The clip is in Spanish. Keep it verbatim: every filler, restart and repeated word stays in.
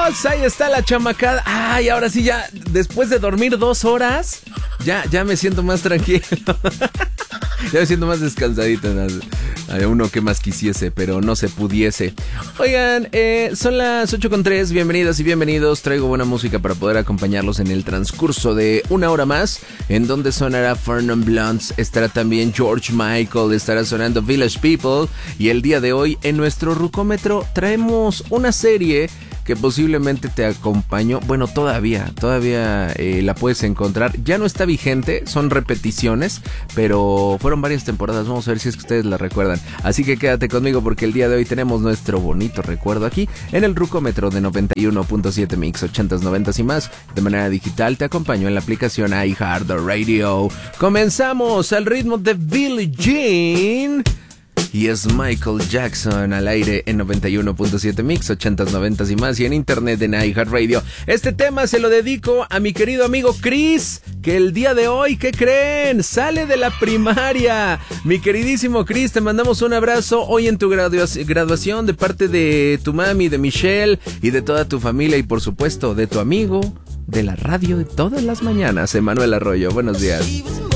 Ahí está la chamacada. Ay, ahora sí ya, después de dormir dos horas, ya, ya me siento más tranquilo. Ya me siento más descansadito. Hay uno que más quisiese, pero no se pudiese. Oigan, eh, son las ocho con tres. Bienvenidas y bienvenidos. Traigo buena música para poder acompañarlos en el transcurso de una hora más, en donde sonará Fernand Blondes, estará también George Michael, estará sonando Village People. Y el día de hoy, en nuestro rucómetro, traemos una serie que posiblemente te acompañó. Bueno, todavía, todavía eh, la puedes encontrar. Ya no está vigente, son repeticiones, pero fueron varias temporadas. Vamos a ver si es que ustedes la recuerdan. Así que quédate conmigo porque el día de hoy tenemos nuestro bonito recuerdo aquí en el rucómetro de noventa y uno punto siete Mix, ochentas, noventas y más. De manera digital te acompaño en la aplicación iHeartRadio. Comenzamos al ritmo de Billie Jean. Y es Michael Jackson al aire en noventa y uno punto siete Mix, ochentas, noventas y más, y en internet en iHeartRadio. Este tema se lo dedico a mi querido amigo Chris, que el día de hoy, ¿qué creen? Sale de la primaria. Mi queridísimo Chris, te mandamos un abrazo hoy en tu gradua- graduación de parte de tu mami, de Michelle y de toda tu familia y por supuesto de tu amigo de la radio de todas las mañanas, Emanuel Arroyo. Buenos días.